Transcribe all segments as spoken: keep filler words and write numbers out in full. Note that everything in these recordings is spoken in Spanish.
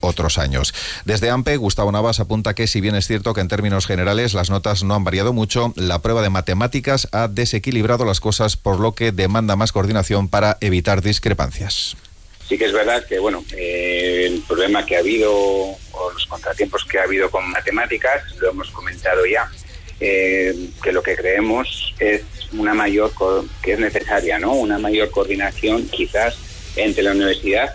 otros años. Desde AMPE, Gustavo Navas apunta que, si bien es cierto que en términos generales las notas no han variado mucho, la prueba de matemáticas ha desequilibrado las cosas, por lo que demanda más coordinación para evitar discrepancias. Sí que es verdad que, bueno, eh, el problema que ha habido, o los contratiempos que ha habido con matemáticas, lo hemos comentado ya, eh, que lo que creemos es una mayor, que es necesaria, ¿no? Una mayor coordinación, quizás, entre la universidad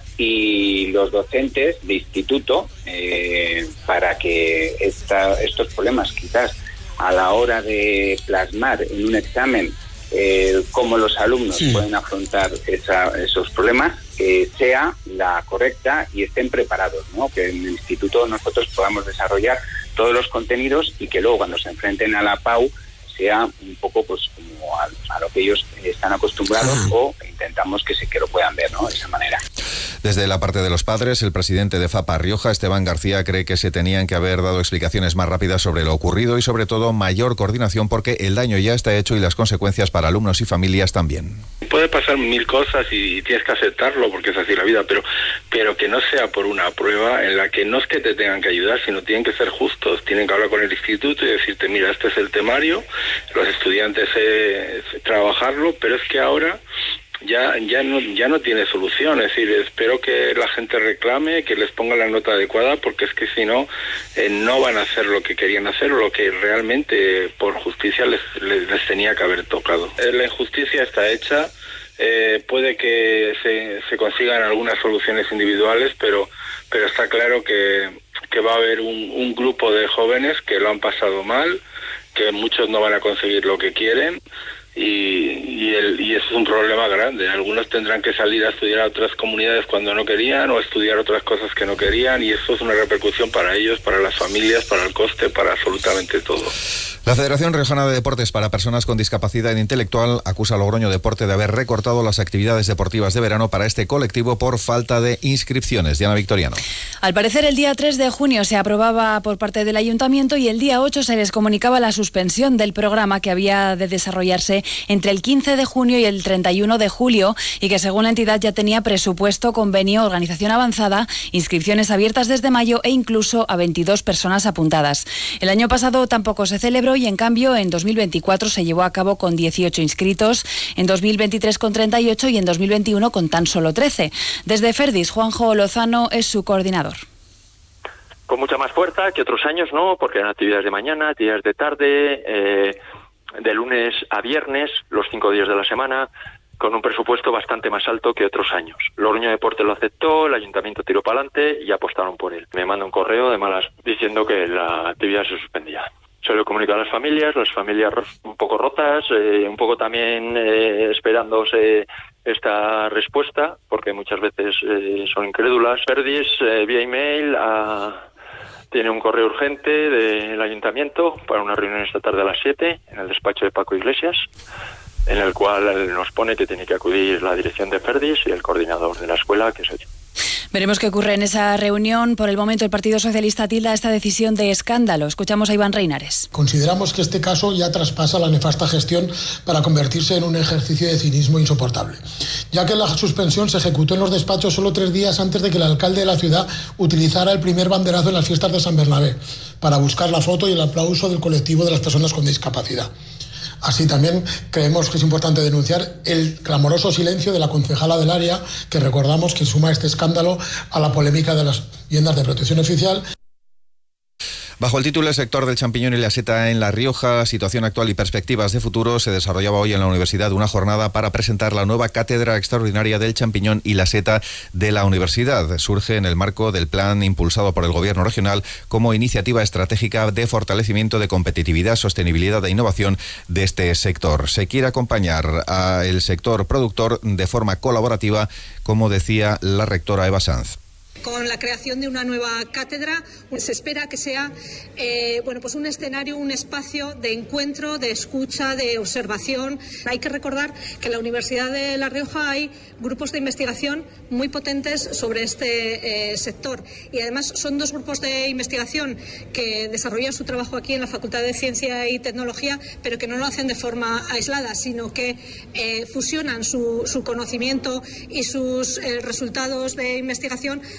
y los docentes de instituto, eh, para que esta, estos problemas, quizás, a la hora de plasmar en un examen eh, cómo los alumnos sí. pueden afrontar esa, esos problemas, eh, sea la correcta y estén preparados, ¿no? Que en el instituto nosotros podamos desarrollar todos los contenidos y que luego, cuando se enfrenten a la P A U, sea un poco pues como a, a lo que ellos están acostumbrados, ah. o intentamos que se que lo puedan ver, ¿no? De esa manera. Desde la parte de los padres, el presidente de FAPA Rioja, Esteban García, cree que se tenían que haber dado explicaciones más rápidas sobre lo ocurrido y, sobre todo, mayor coordinación, porque el daño ya está hecho y las consecuencias para alumnos y familias también. Puede pasar mil cosas y tienes que aceptarlo porque es así la vida, pero pero que no sea por una prueba en la que no es que te tengan que ayudar, sino tienen que ser justos, tienen que hablar con el instituto y decirte, mira, este es el temario, los estudiantes eh, trabajarlo, pero es que ahora ya ya no ya no tiene solución. Es decir, espero que la gente reclame, que les ponga la nota adecuada, porque es que si no, eh, no van a hacer lo que querían hacer, lo que realmente por justicia les, les, les tenía que haber tocado. Eh, la injusticia está hecha, eh, puede que se, se consigan algunas soluciones individuales, pero pero está claro que, que va a haber un, un grupo de jóvenes que lo han pasado mal, que muchos no van a conseguir lo que quieren, y, y, el, y eso es un problema grande. Algunos tendrán que salir a estudiar a otras comunidades cuando no querían, o estudiar otras cosas que no querían, y eso es una repercusión para ellos, para las familias, para el coste, para absolutamente todo. La Federación Riojana de Deportes para Personas con Discapacidad Intelectual acusa a Logroño Deporte de haber recortado las actividades deportivas de verano para este colectivo por falta de inscripciones. Diana Victoriano. Al parecer, el día tres de junio se aprobaba por parte del Ayuntamiento y el día ocho se les comunicaba la suspensión del programa, que había de desarrollarse entre el quince de junio y el treinta y uno de julio, y que, según la entidad, ya tenía presupuesto, convenio, organización avanzada, inscripciones abiertas desde mayo e incluso a veintidós personas apuntadas. El año pasado tampoco se celebró, y en cambio en dos mil veinticuatro se llevó a cabo con dieciocho inscritos, en dos mil veintitrés con treinta y ocho y en dos mil veintiuno con tan solo trece. Desde Ferdis, Juanjo Lozano es su coordinador. Con mucha más fuerza que otros años, ¿no? Porque eran actividades de mañana, actividades de tarde, eh, de lunes a viernes, los cinco días de la semana, con un presupuesto bastante más alto que otros años. Logroño Deporte lo aceptó, el ayuntamiento tiró para adelante y apostaron por él. Me manda un correo de malas diciendo que la actividad se suspendía. Se lo comunicó a las familias, las familias un poco rotas, eh, un poco también eh, esperándose esta respuesta, porque muchas veces eh, son incrédulas. Perdis, eh, vía email, a, tiene un correo urgente del ayuntamiento para una reunión esta tarde a las siete en el despacho de Paco Iglesias, en el cual nos pone que tiene que acudir la dirección de Perdis y el coordinador de la escuela, que es el... Veremos qué ocurre en esa reunión. Por el momento, el Partido Socialista tilda esta decisión de escándalo. Escuchamos a Iván Reinares. Consideramos que este caso ya traspasa la nefasta gestión para convertirse en un ejercicio de cinismo insoportable, ya que la suspensión se ejecutó en los despachos solo tres días antes de que el alcalde de la ciudad utilizara el primer banderazo en las fiestas de San Bernabé para buscar la foto y el aplauso del colectivo de las personas con discapacidad. Así también creemos que es importante denunciar el clamoroso silencio de la concejala del área, que recordamos que suma este escándalo a la polémica de las viviendas de protección oficial. Bajo el título El sector del champiñón y la seta en La Rioja, situación actual y perspectivas de futuro, se desarrollaba hoy en la universidad una jornada para presentar la nueva cátedra extraordinaria del champiñón y la seta de la universidad. Surge en el marco del plan impulsado por el Gobierno regional como iniciativa estratégica de fortalecimiento de competitividad, sostenibilidad e innovación de este sector. Se quiere acompañar al sector productor de forma colaborativa, como decía la rectora Eva Sanz. Con la creación de una nueva cátedra se espera que sea eh, bueno, pues un escenario, un espacio de encuentro, de escucha, de observación. Hay que recordar que en la Universidad de La Rioja hay grupos de investigación muy potentes sobre este eh, sector, y además son dos grupos de investigación que desarrollan su trabajo aquí en la Facultad de Ciencia y Tecnología, pero que no lo hacen de forma aislada, sino que eh, fusionan su, su conocimiento y sus eh, resultados de investigación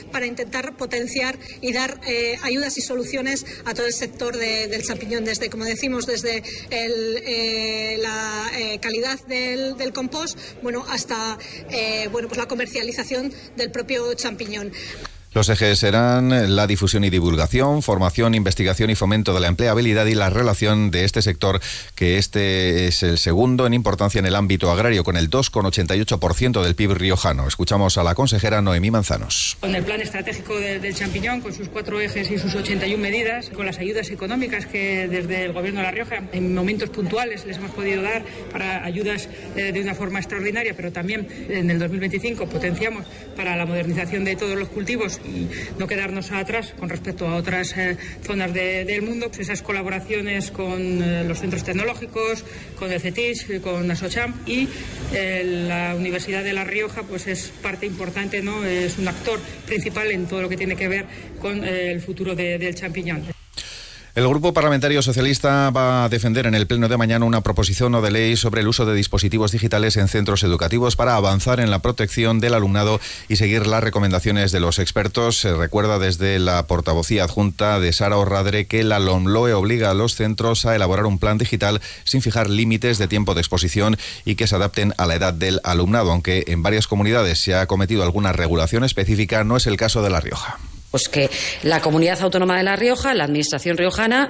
para intentar potenciar y dar eh, ayudas y soluciones a todo el sector de, del champiñón, desde, como decimos, desde el, eh, la eh, calidad del, del compost, bueno, hasta eh, bueno, pues la comercialización del propio champiñón. Los ejes serán la difusión y divulgación, formación, investigación y fomento de la empleabilidad y la relación de este sector, que este es el segundo en importancia en el ámbito agrario, con el dos coma ochenta y ocho por ciento del P I B riojano. Escuchamos a la consejera Noemí Manzanos. Con el plan estratégico de, del champiñón, con sus cuatro ejes y sus ochenta y una medidas, con las ayudas económicas que desde el Gobierno de La Rioja en momentos puntuales les hemos podido dar para ayudas eh, de una forma extraordinaria, pero también en el dos mil veinticinco potenciamos para la modernización de todos los cultivos y no quedarnos atrás con respecto a otras eh, zonas de, del mundo. Pues esas colaboraciones con eh, los centros tecnológicos, con el CETIS, con ASOCHAM y eh, la Universidad de La Rioja pues es parte importante, ¿no? Es un actor principal en todo lo que tiene que ver con eh, el futuro de, del champiñón. El Grupo Parlamentario Socialista va a defender en el pleno de mañana una proposición no de ley sobre el uso de dispositivos digitales en centros educativos para avanzar en la protección del alumnado y seguir las recomendaciones de los expertos. Se recuerda desde la portavocía adjunta de Sara Orradre que la LOMLOE obliga a los centros a elaborar un plan digital sin fijar límites de tiempo de exposición y que se adapten a la edad del alumnado. Aunque en varias comunidades se ha cometido alguna regulación específica, no es el caso de La Rioja. Pues que la Comunidad Autónoma de La Rioja, la Administración riojana,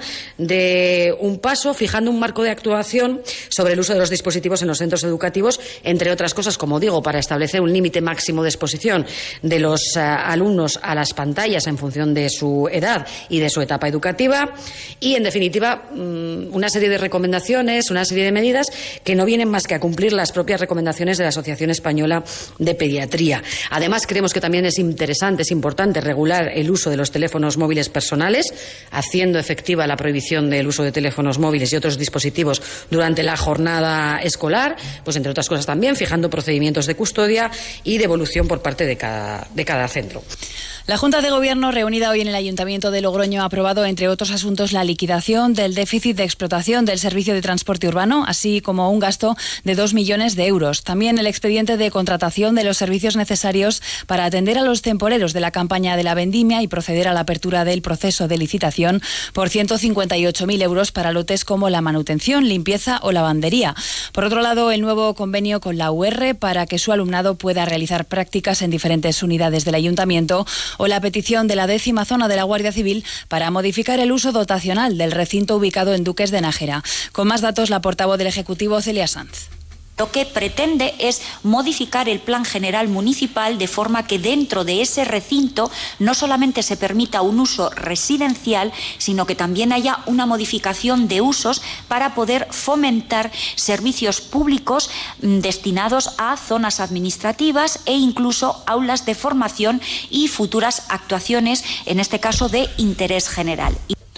dé un paso fijando un marco de actuación sobre el uso de los dispositivos en los centros educativos, entre otras cosas, como digo, para establecer un límite máximo de exposición de los uh, alumnos a las pantallas en función de su edad y de su etapa educativa y, en definitiva, um, una serie de recomendaciones, una serie de medidas que no vienen más que a cumplir las propias recomendaciones de la Asociación Española de Pediatría. Además, creemos que también es interesante, es importante regular el uso de los teléfonos móviles personales, haciendo efectiva la prohibición del uso de teléfonos móviles y otros dispositivos durante la jornada escolar, pues entre otras cosas también fijando procedimientos de custodia y devolución por parte de cada, de cada centro. La Junta de Gobierno, reunida hoy en el Ayuntamiento de Logroño, ha aprobado, entre otros asuntos, la liquidación del déficit de explotación del servicio de transporte urbano, así como un gasto de dos millones de euros. También el expediente de contratación de los servicios necesarios para atender a los temporeros de la campaña de la vendimia y proceder a la apertura del proceso de licitación por ciento cincuenta y ocho mil euros para lotes como la manutención, limpieza o lavandería. Por otro lado, el nuevo convenio con la U R para que su alumnado pueda realizar prácticas en diferentes unidades del Ayuntamiento, o la petición de la décima zona de la Guardia Civil para modificar el uso dotacional del recinto ubicado en Duques de Nájera. Con más datos, la portavoz del Ejecutivo, Celia Sanz. Lo que pretende es modificar el plan general municipal de forma que dentro de ese recinto no solamente se permita un uso residencial, sino que también haya una modificación de usos para poder fomentar servicios públicos destinados a zonas administrativas e incluso aulas de formación y futuras actuaciones, en este caso de interés general.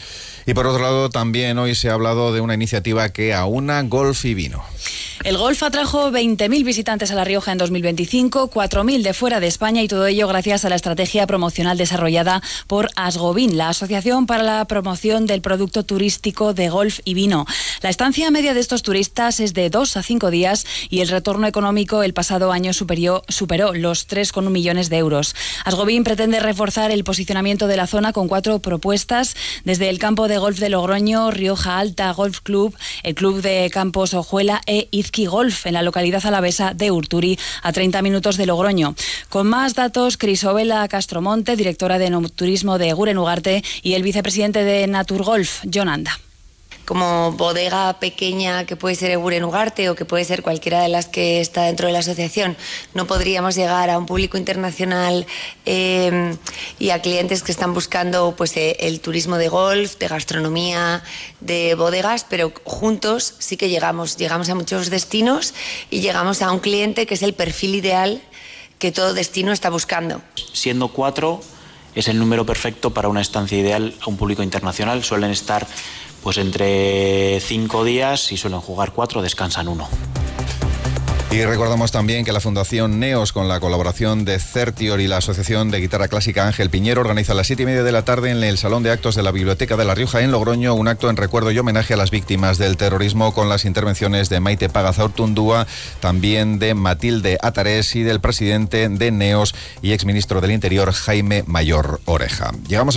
Y por otro lado, también hoy se ha hablado de una iniciativa que aúna golf y vino. El golf atrajo veinte mil visitantes a La Rioja en dos mil veinticinco, cuatro mil de fuera de España, y todo ello gracias a la estrategia promocional desarrollada por Asgobin, la Asociación para la Promoción del Producto Turístico de Golf y Vino. La estancia media de estos turistas es de dos a cinco días y el retorno económico el pasado año superió, superó los tres coma uno millones de euros. Asgobin pretende reforzar el posicionamiento de la zona con cuatro propuestas, desde el campo de golf de Logroño, Rioja Alta Golf Club, el Club de Campos Ojuela e Izqui Golf, en la localidad alavesa de Urturi, a treinta minutos de Logroño. Con más datos, Crisóbela Castromonte, directora de Turismo de Eguren Ugarte, y el vicepresidente de Naturgolf, John Anda. Como bodega pequeña que puede ser Eguren Ugarte o que puede ser cualquiera de las que está dentro de la asociación, no podríamos llegar a un público internacional eh, y a clientes que están buscando pues eh, el turismo de golf, de gastronomía, de bodegas, pero juntos sí que llegamos, llegamos a muchos destinos y llegamos a un cliente que es el perfil ideal que todo destino está buscando. Siendo cuatro es el número perfecto para una estancia ideal a un público internacional. Suelen estar pues entre cinco días y suelen jugar cuatro, descansan uno. Y recordamos también que la Fundación Neos, con la colaboración de Certior y la Asociación de Guitarra Clásica Ángel Piñero, organiza a las siete y media de la tarde en el Salón de Actos de la Biblioteca de La Rioja, en Logroño, un acto en recuerdo y homenaje a las víctimas del terrorismo, con las intervenciones de Maite Pagazaurtundúa, también de Matilde Atarés y del presidente de Neos y exministro del Interior, Jaime Mayor Oreja. Llegamos a